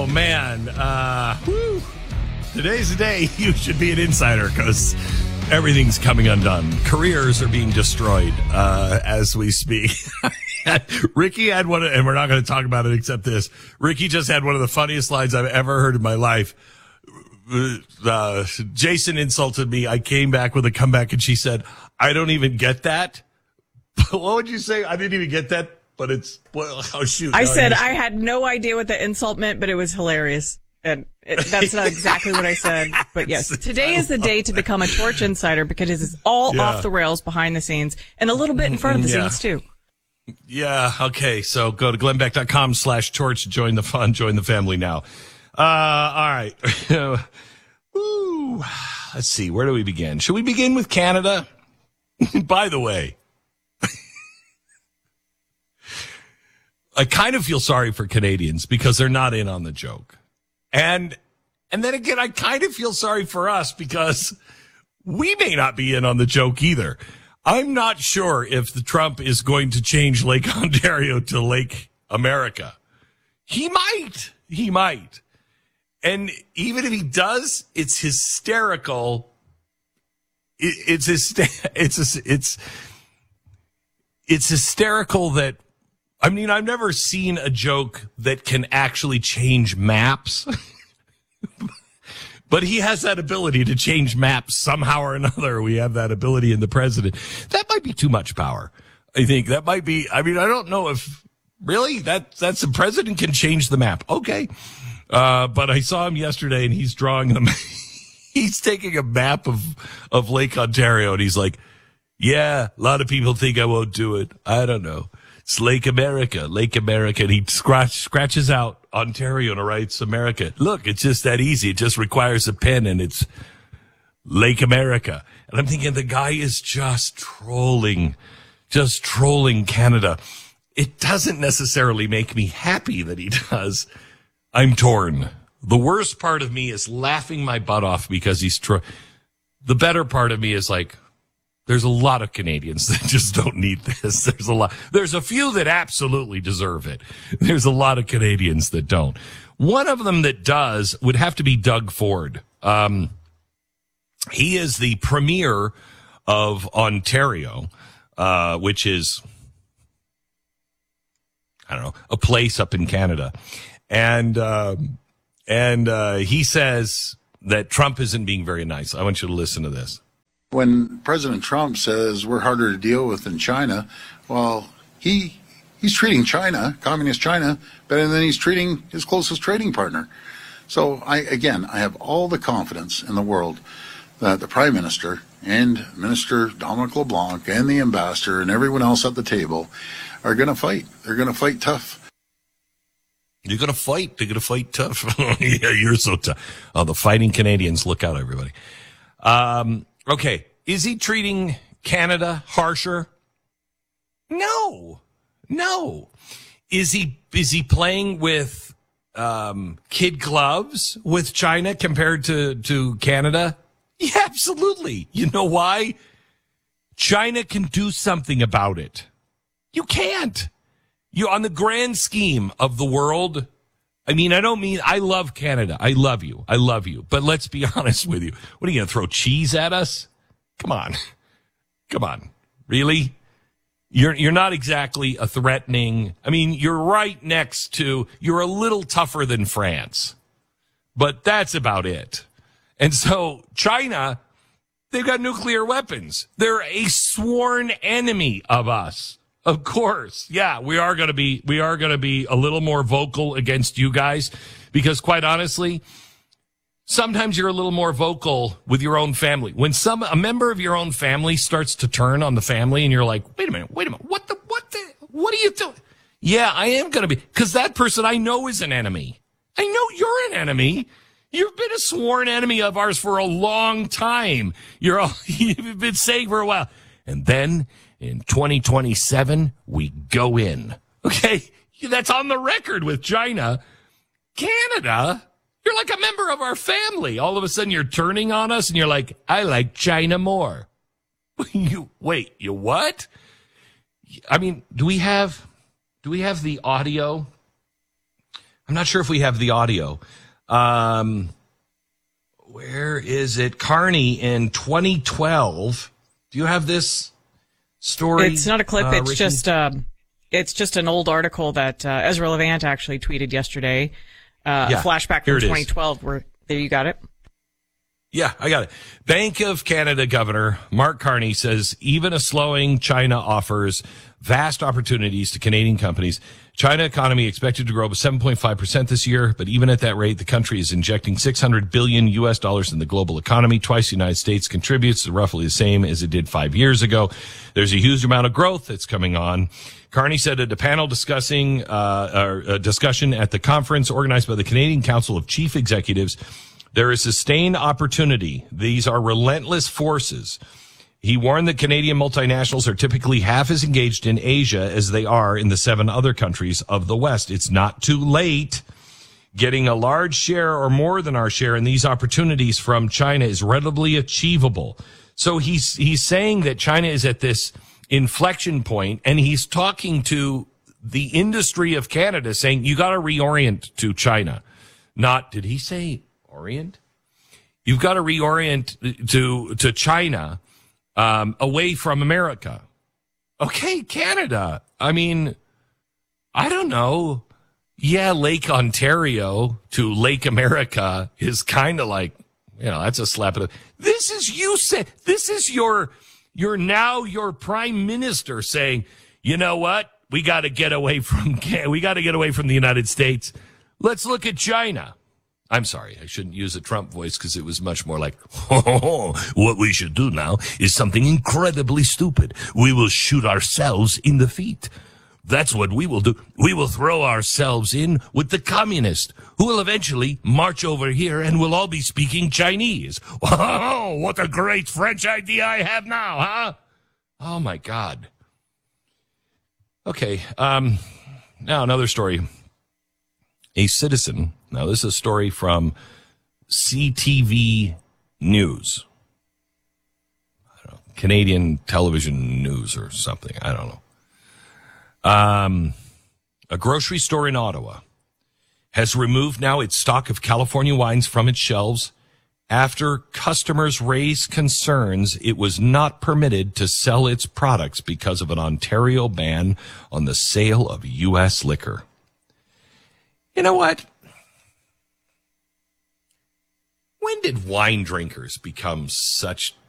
Oh, man. Today's the day you should be an insider because everything's coming undone. Careers are being destroyed as we speak. Ricky had one, and we're not going to talk about it except this. Ricky just had one of the funniest lines I've ever heard in my life. Jason insulted me. I came back with a comeback, and she said, I don't even get that. What would you say? I didn't even get that, but it's, well, oh, shoot. I said I had no idea what the insult meant, but it was hilarious. And that's not exactly what I said. But yes, today is the day to become a Torch insider because it's all off the rails behind the scenes and a little bit in front of the scenes, too. Yeah, okay. So go to glennbeck.com/torch. Join the fun. Join the family now. All right. Ooh, let's see. Where do we begin? Should we begin with Canada? By the way, I kind of feel sorry for Canadians because they're not in on the joke. And then again, I kind of feel sorry for us because we may not be in on the joke either. I'm not sure if the Trump is going to change Lake Ontario to Lake America. He might. And even if he does, it's hysterical. It's hysterical that, I mean, I've never seen a joke that can actually change maps. But he has that ability to change maps somehow or another. We have that ability in the president. That might be too much power. I think that might be, I mean, I don't know if really that's the president can change the map. Okay. But I saw him yesterday and he's drawing them. He's taking a map of Lake Ontario and he's like, yeah, a lot of people think I won't do it. I don't know. It's Lake America. And he scratches out Ontario and writes America. Look, it's just that easy. It just requires a pen and it's Lake America. And I'm thinking the guy is just trolling Canada. It doesn't necessarily make me happy that he does. I'm torn. The worst part of me is laughing my butt off because he's the better part of me is like, there's a lot of Canadians that just don't need this. There's a few that absolutely deserve it. There's a lot of Canadians that don't. One of them that does would have to be Doug Ford. He is the premier of Ontario, which is, I don't know, a place up in Canada. And he says that Trump isn't being very nice. I want you to listen to this. When President Trump says we're harder to deal with than China, well, he's treating China, communist China, better than he's treating his closest trading partner. So I have all the confidence in the world that the Prime Minister and Minister Dominic LeBlanc and the ambassador and everyone else at the table are going to fight. They're going to fight tough. You're going to fight. They're going to fight tough. Yeah, you're so tough. Oh, the fighting Canadians. Look out, everybody. Okay, is he treating Canada harsher? No. Is he playing with kid gloves with China compared to Canada? Yeah, absolutely. You know why? China can do something about it. You can't. You on the grand scheme of the world. I mean, I love Canada. I love you. But let's be honest with you. What are you going to throw cheese at us? Come on. Really? You're not exactly a threatening. I mean, you're right next to, you're a little tougher than France, but that's about it. And so China, they've got nuclear weapons. They're a sworn enemy of us. Of course. Yeah, we are going to be a little more vocal against you guys because quite honestly, sometimes you're a little more vocal with your own family. When a member of your own family starts to turn on the family and you're like, wait a minute, what are you doing? Yeah, I am going to be, because that person I know is an enemy. I know you're an enemy. You've been a sworn enemy of ours for a long time. You've been saying for a while. And then in 2027, we go in. Okay? That's on the record with China. Canada, you're like a member of our family. All of a sudden, you're turning on us, and you're like, I like China more. You what? I mean, do we have the audio I'm not sure if we have the audio. Where is it? Carney in 2012. Do you have this story? It's not a clip. It's Ricky? It's just an old article that Ezra Levant actually tweeted yesterday. A flashback here from it is. 2012. There, you got it. Yeah, I got it. Bank of Canada Governor Mark Carney says even a slowing China offers vast opportunities to Canadian companies. China economy expected to grow by 7.5% this year, but even at that rate, the country is injecting $600 billion in the global economy. Twice the United States contributes, roughly the same as it did 5 years ago. There's a huge amount of growth that's coming on. Carney said at a panel discussion at the conference organized by the Canadian Council of Chief Executives, there is sustained opportunity. These are relentless forces. He warned that Canadian multinationals are typically half as engaged in Asia as they are in the 7 other countries of the West. It's not too late. Getting a large share or more than our share in these opportunities from China is readily achievable. So he's saying that China is at this inflection point, and he's talking to the industry of Canada saying, you got to reorient to China. Not, did he say orient? You've got to reorient to China. Away from America. Okay, Canada. I mean, I don't know. Yeah, Lake Ontario to Lake America is kind of like, that's a slap in the... This is your prime minister saying, you know what? We got to get away from the United States. Let's look at China. I'm sorry, I shouldn't use a Trump voice because it was much more like, what we should do now is something incredibly stupid. We will shoot ourselves in the feet. That's what we will do. We will throw ourselves in with the communists who will eventually march over here and we'll all be speaking Chinese. Oh, what a great French idea I have now, huh? Oh, my God. Okay, now another story. A citizen... Now, this is a story from CTV News. I don't know, Canadian Television News or something. I don't know. A grocery store in Ottawa has removed now its stock of California wines from its shelves after customers raised concerns it was not permitted to sell its products because of an Ontario ban on the sale of U.S. liquor. You know what? When did wine drinkers become such